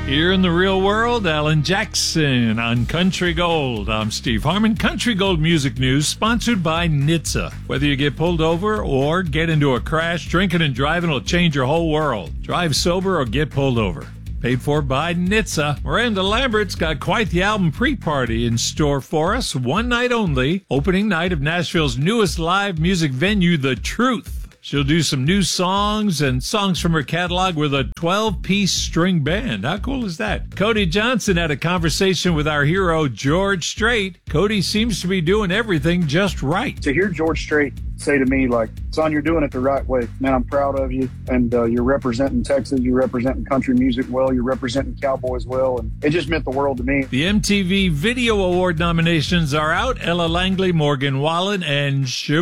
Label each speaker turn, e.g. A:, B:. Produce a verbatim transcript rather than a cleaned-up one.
A: Here in the real world, Alan Jackson on Country Gold. I'm Steve Harmon. Country Gold Music News sponsored by N H T S A. Whether you get pulled over or get into a crash, drinking and driving will change your whole world. Drive sober or get pulled over. Paid for by N H T S A. Miranda Lambert's got quite the album pre-party in store for us. One night only. Opening night of Nashville's newest live music venue, The Truth. She'll do some new songs and songs from her catalog with a twelve-piece string band. How cool is that? Cody Johnson had a conversation with our hero, George Strait. Cody seems to be doing everything just right.
B: To hear George Strait say to me, like, son, you're doing it the right way. Man, I'm proud of you. And uh, you're representing Texas. You're representing country music well. You're representing cowboys well. And it just meant the world to me.
A: The M T V Video Award nominations are out. Ella Langley, Morgan Wallen, and Sugar